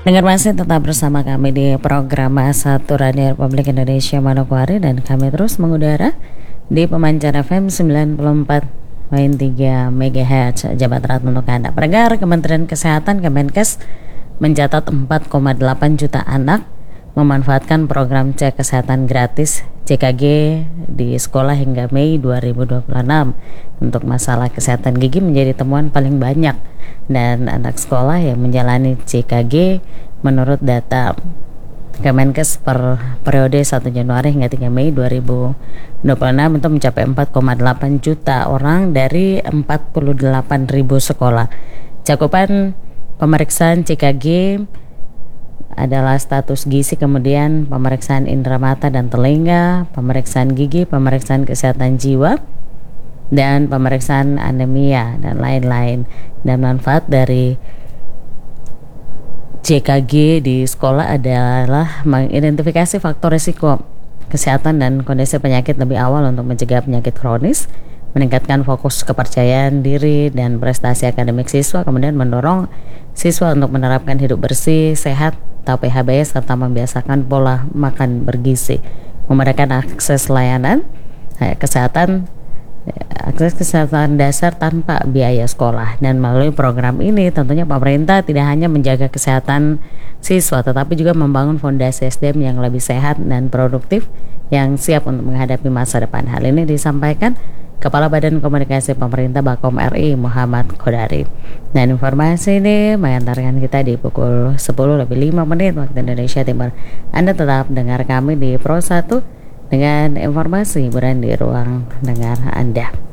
Dengar masih tetap bersama kami di program Satu Radio Republik Indonesia Manokwari, dan kami terus mengudara di pemancar FM 94,3 MHz Jawa Barat untuk Anda. Pendengar, Kementerian Kesehatan Kemenkes mencatat 4,8 juta anak memanfaatkan program cek kesehatan gratis CKG di sekolah hingga Mei 2026. Untuk masalah kesehatan gigi menjadi temuan paling banyak, dan anak sekolah yang menjalani CKG menurut data Kemenkes per periode 1 Januari hingga 3 Mei 2026 itu mencapai 4,8 juta orang dari 48.000 sekolah. Cakupan pemeriksaan CKG adalah status gizi, kemudian pemeriksaan indera mata dan telinga, pemeriksaan gigi, pemeriksaan kesehatan jiwa, dan pemeriksaan anemia dan lain-lain. Dan manfaat dari CKG di sekolah adalah mengidentifikasi faktor risiko kesehatan dan kondisi penyakit lebih awal untuk mencegah penyakit kronis, meningkatkan fokus kepercayaan diri dan prestasi akademik siswa, kemudian mendorong siswa untuk menerapkan hidup bersih, sehat atau PHBS, serta membiasakan pola makan bergizi, memberikan akses layanan kesehatan dasar tanpa biaya sekolah. Dan melalui program ini tentunya pemerintah tidak hanya menjaga kesehatan siswa, tetapi juga membangun fondasi SDM yang lebih sehat dan produktif yang siap untuk menghadapi masa depan. Hal ini disampaikan Kepala Badan Komunikasi Pemerintah Bakom RI Muhammad Kodari. Dan informasi ini mengantarkan kita di pukul 10:05 waktu Indonesia Timur. Anda tetap dengar kami di Pro 1 dengan informasi hiburan di ruang dengar Anda.